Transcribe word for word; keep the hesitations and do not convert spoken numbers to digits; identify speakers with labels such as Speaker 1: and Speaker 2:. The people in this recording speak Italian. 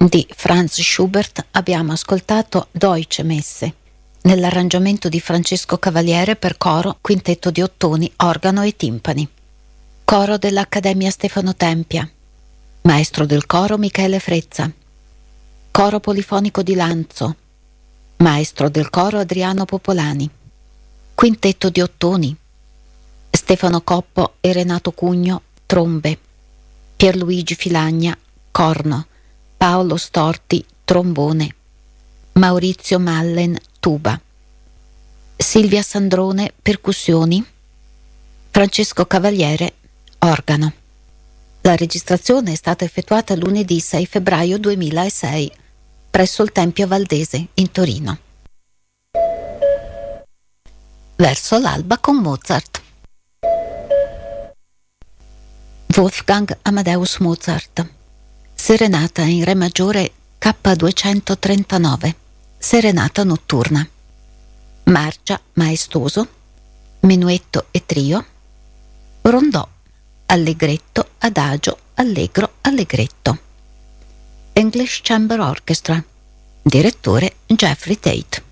Speaker 1: Di Franz Schubert abbiamo ascoltato Deutsche Messe, nell'arrangiamento di Francesco Cavaliere per coro, quintetto di ottoni, organo e timpani. Coro dell'Accademia Stefano Tempia. Maestro del coro Michele Frezza. Coro polifonico di Lanzo. Maestro del coro Adriano Popolani. Quintetto di ottoni. Stefano Coppo e Renato Cugno, trombe. Pierluigi Filagna, corno. Paolo Storti, trombone. Maurizio Mallen, tuba. Silvia Sandrone, percussioni. Francesco Cavaliere, organo. La registrazione è stata effettuata lunedì sei febbraio duemilasei presso il Tempio Valdese in Torino. Verso l'alba con Mozart. Wolfgang Amadeus Mozart. Serenata in Re maggiore K duecentotrentanove, serenata notturna. Marcia maestoso, menuetto e trio, rondò, allegretto, adagio, allegro, allegretto. English Chamber Orchestra, direttore Jeffrey Tate.